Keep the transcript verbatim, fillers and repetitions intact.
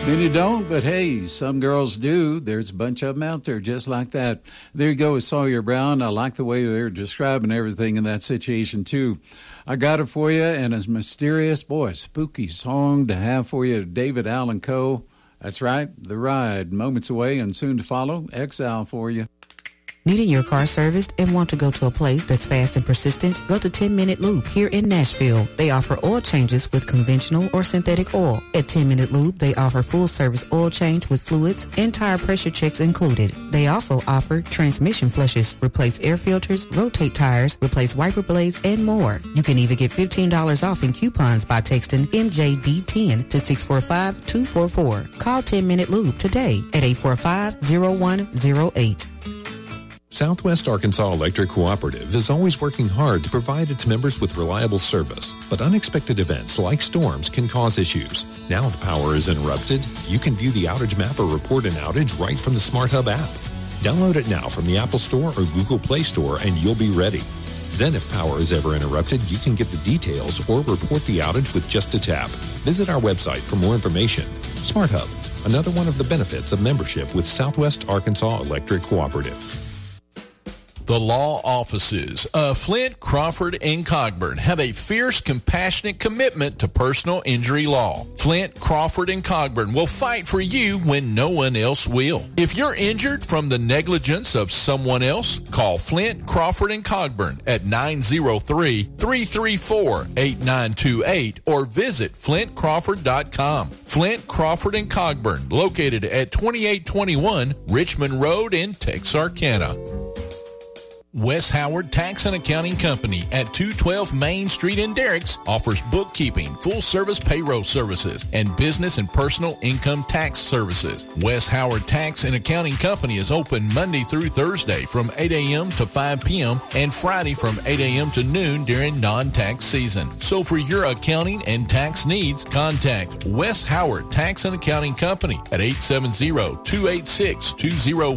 Many don't, but hey, some girls do. There's a bunch of them out there just like that. There you go with Sawyer Brown. I like the way they're describing everything in that situation, too. I got it for you, and a mysterious, boy, spooky song to have for you, David Allan Coe. That's right, The Ride, moments away and soon to follow, Exile for you. Needing your car serviced and want to go to a place that's fast and persistent? Go to ten minute Lube here in Nashville. They offer oil changes with conventional or synthetic oil. At ten minute Lube, they offer full-service oil change with fluids and tire pressure checks included. They also offer transmission flushes, replace air filters, rotate tires, replace wiper blades, and more. You can even get fifteen dollars off in coupons by texting M J D ten to six four five, two four four. Call ten minute Lube today at eight four five, zero one zero eight. Southwest Arkansas Electric Cooperative is always working hard to provide its members with reliable service, but unexpected events like storms can cause issues. Now if power is interrupted, you can view the outage map or report an outage right from the SmartHub app. Download it now from the Apple Store or Google Play Store and you'll be ready. Then if power is ever interrupted, you can get the details or report the outage with just a tap. Visit our website for more information. SmartHub, another one of the benefits of membership with Southwest Arkansas Electric Cooperative. The law offices of Flint, Crawford, and Cogburn have a fierce, compassionate commitment to personal injury law. Flint, Crawford, and Cogburn will fight for you when no one else will. If you're injured from the negligence of someone else, call Flint, Crawford, and Cogburn at nine zero three, three three four, eight nine two eight or visit flint crawford dot com. Flint, Crawford, and Cogburn, located at twenty-eight twenty-one Richmond Road in Texarkana. Wes Howard Tax and Accounting Company at two twelve Main Street in Derricks offers bookkeeping, full-service payroll services, and business and personal income tax services. Wes Howard Tax and Accounting Company is open Monday through Thursday from eight a.m. to five p.m. and Friday from eight a.m. to noon during non-tax season. So for your accounting and tax needs, contact Wes Howard Tax and Accounting Company at eight seven zero, two eight six, two zero